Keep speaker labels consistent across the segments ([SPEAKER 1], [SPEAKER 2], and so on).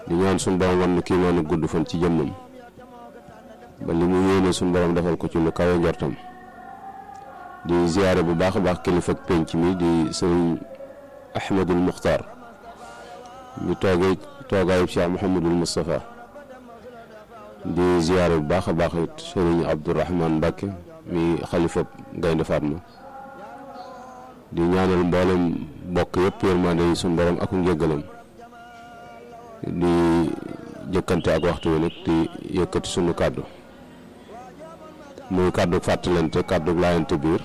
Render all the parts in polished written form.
[SPEAKER 1] di ñaan suñu borom wan nu kii noonu gudd fan ci jëmmam ba li mu yéene suñu borom defal ko ci lu kawe njortam. di ziyaare bu baax a baax kilifa ak penc mi di sëriñ Ahmadul Muxtaar ñu toogaayu Cheikh Mouhamadul Moustapha. di ziyaare bu baax a baax it sëriñ Abdourahman Mbacke mi xalifa Gaynde Fatma. di ñaanal mboolem bokk yëpp yërmande yi suñu borom ak njëggalam. di jëkkante ak waxtu wi nag di yëkkati sunu kàddu muy kàddu fàttalante kàddu laayante biir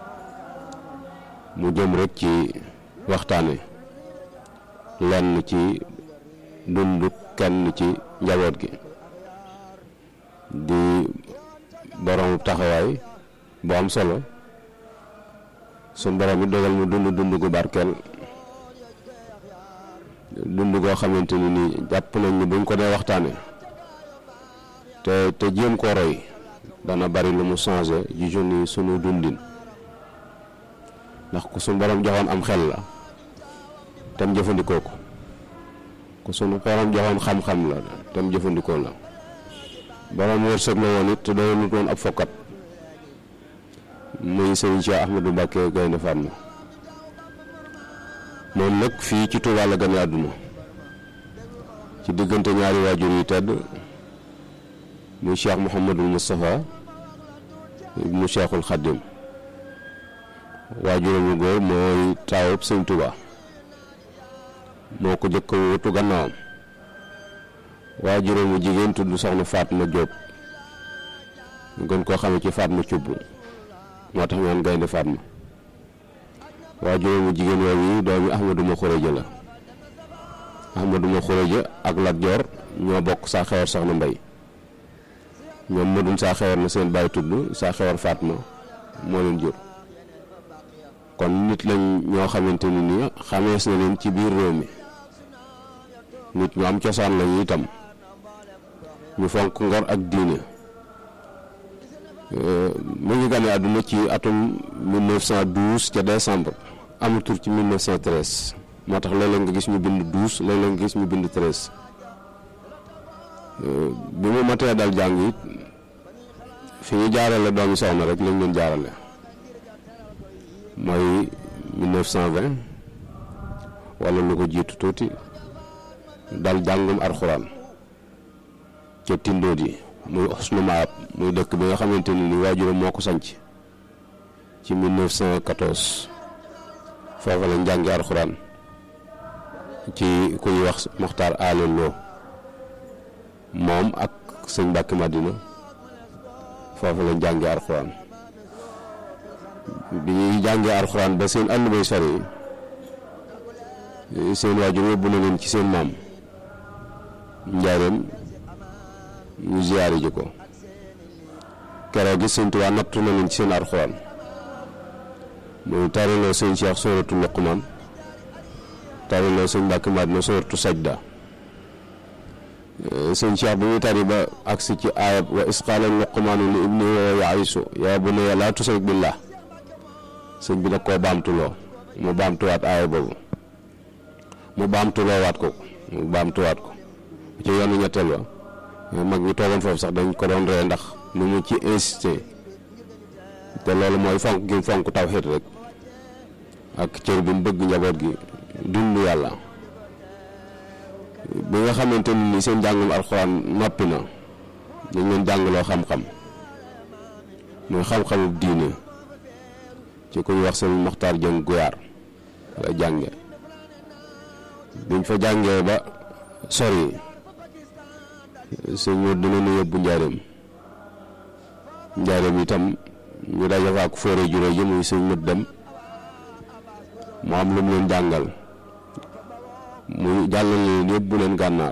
[SPEAKER 1] mu jëm rek ci waxtaane lenn ci dundu kenn ci njaboot gi di borom taxawaay bu am solo suñ borom it dogal mu dund gu barkeel dund goo xamante ni nii jàpp nañ ni buñ ko dee waxtaane te jéem koo roy dana bari lu mu changé ji joni sunu dundin ndax ku suñ borom joxoon am xel la tam jëfandikoo ko ku sunu borom joxoon xam-xam la tam jëfandikoo la borom wërsëg la woon it te doonut woon ab fokkat muy sëriñ Cheikh Ahmadou Mbacké Gaynde Fatma moom nag fii ci Touba la gane àdduna ci diggante ñaari waajur yi tedd muy Cheikh Mouhamadul Moustapha ibnu Cheikhul Khadim waajuram wu góor mooy taawub sëñ Touba moo ko jëkk wutu gannaawam waajuram wu jigéen tudd soxna Fatma Diop gën koo xamee ci Fatma Cubb moo tax ñaan Gaynde Fatma waajuram wu jigéen woowu doomi Ahmadou Ma Xureja la Ahmadou Ma Xureja ak Lat Joor ñoo bokk saa xewar soxna Mbay ñoom Madun saa xewar na seen baay tudd saa xewar Fatma moo leen jur kon nit lañ ñoo xamante ni nii xamees na leen ci biir réew mi nit ñu am cosaan lañu itam ñu fonk ngor ak diine. mu ngi gane àdduna ci atum 1912 ca décembre amul tur ci 1913 moo tax léeg-léeg nga gis ñu bind 12 léeg-léeg nga gis ñu bind 13 bi mu matee dal jàng it fi ñu jaarale doomi soxna rek lañ leen jaarale mooy 1920 wala lu ko jiitu tuuti dal jàngum alxuraan ca Tindóodi muy Husnu Maab muy dëkk bi nga xamante ni waajuram moo ko sanc ci 1914 foofa lañ jàngi alxuraan ci ku ñuy wax Moxtaar Aale Lo moom ak sëñ Mbàkke Madina foofa lañ jàngi alxuraan bi ñuy jàngee alxuraan ba seen àll bay sori seen waajur yóbbu na leen ci seen maam njaareem ñu ziyaari ji ko keroog gi sëñ Tuubaa nattu na leen ci seen alxuraan muy tariloo sëñ Cheikh sooratu Luqmaan tariloo sëñ Mbàkke Madina sooratu Sajda sëñ Cheikh bi muy tari ba agsi ci aayab wa isqaala Luqmaanu li ibnihi wa ya'isu yaa bunayya laa tushrik billah sëñ bi da koo baamtuloo mu baamtuwaat aaya boobu mu baamtuloowaat ko mu baamtuwaat ko ci yoonu ñetteel wa mag ñi toogoon foofu sax dañ ko doon ree ndax ni mu ci insisté te loolu mooy fonk gi fonk tawxiid rek ak cër bi mu bëgg njaboot gi dund yàlla bi nga xamante ni seen jàngum alxuraan noppi na dañ leen jàngaloo xam-xam muy xam-xamub diine ci ku ñu wax seen Moxtaar Jëng Guyaar la jànge biñ fa jàngee ba sori sëñ moo dina nu yóbbu njaareem itam ñu daje fa ak fóore juré ji muy sëñ mët dem mu am lu mu leen jàngal muy jàllal leen yóbbu leen gànnaar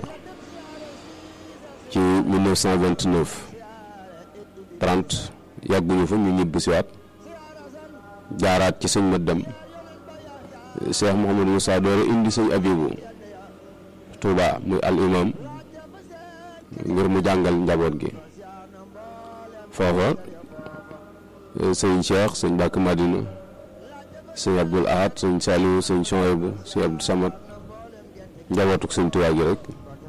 [SPEAKER 1] ci 1929 30 yàgguñu fa ñu ñibbi si waat jaaraat ci sëñ mët dem Cheikh Mouhamadou Moussa doore indi sëñ Abibu Touba muy al imam ngir mu jàngal njaboot gi foofa sëñ Cheikh sëñ Mbàkke Madina sëñ Abdul Ahad sëñ Saliou sëñ Chouaïbou sëñ Abdou Samad njabootuk sëñ Tuubaa gi rek